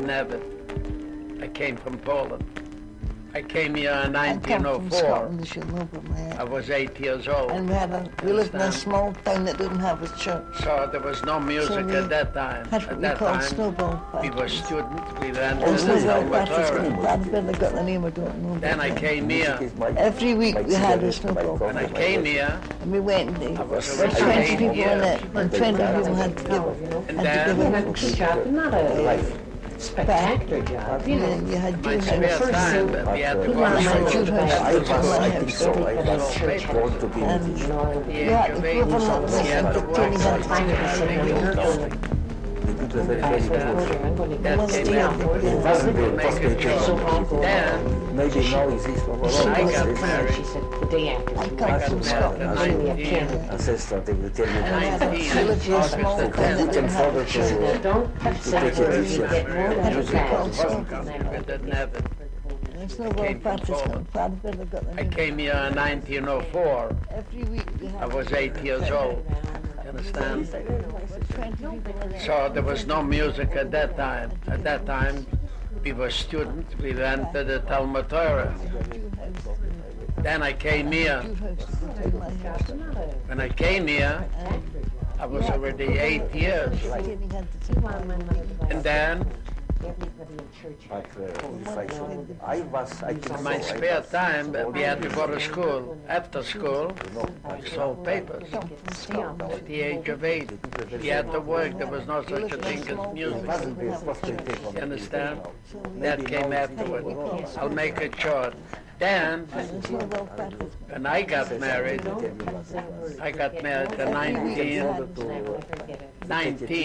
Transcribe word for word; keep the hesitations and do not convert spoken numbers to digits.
never. I came from Poland. I came here in I come nineteen oh from four. Scotland, as you know, but my I was eight years old. and we had a, we lived in a Understand? small town that didn't have a church. So there was no music we at that time. Had what At we that called time, snowball we were parties. students. We went And to the snowball parties, Salvatore. I'd better got the name, I don't know. Then I came here. Every week we had a snowball When party. I came here, And we went, and there was were around twenty eight people in years. it, and twenty people had to give, and had to then give a Good job, not a spectacular job, you Yeah, know. you had my Jew spare house. time, but we had to go One to of my school. Jew At house, the one school. of my I think so. I was born to be And a teacher. you had to go for lunch, We had to and work. Tony had to I'm take gonna sit down here, I'm gonna- It was very, I very said, good. I'm gonna That go came stay out. on board. It wasn't the Make a hospital. So I'll go. Then Maybe now is this one. She I was- got And married. she said, the day after. I you come went. got from married Scotland. at Give me a nineteen. pen. Ancestor, they will tell me And I had that. a, she lived in a small town that didn't have a church. Now, don't touch To that take it word, easy. you get more Had than to be called that. snowball. we did never. And snowball came from parties, Poland. I'd better got the I name. came here in nineteen oh four. Every week we had. I was eight years old. You understand? twenty people in it. So there was no music at that time. At that time, we were students. We went to the Talmud Torah. Then I came here. Jew house to go to my house. When I came here, I was already eight years. Beginning had to take my And then, Everybody in church. But uh, if I should, I was, I think in so. my I spare was time, born we had to go to school. After school, No, we sold papers. Stay on board. At the age of eight, we had to work. There was no such a thing as music. It wasn't the hospital take on You understand? Maybe That came now it's afterward. different. I'll make it short. Then, snowball parties. when I got married, I got married at nineteen, Never forget it. nineteen.